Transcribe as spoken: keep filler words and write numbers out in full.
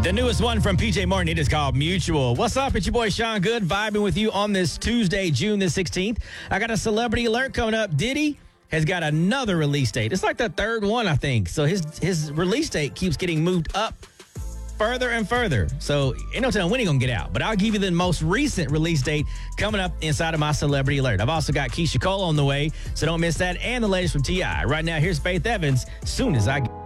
The newest one from P J Morton, it is called Mutual. What's up? It's your boy Sean Good, vibing with you on this Tuesday, June the sixteenth. I got a celebrity alert coming up. Diddy has got another release date. It's like the third one, I think. So his his release date keeps getting moved up further and further. So ain't no telling when he's going to get out. But I'll give you the most recent release date coming up inside of my celebrity alert. I've also got Keisha Cole on the way, so don't miss that, and the latest from T I. Right now, here's Faith Evans, soon as I get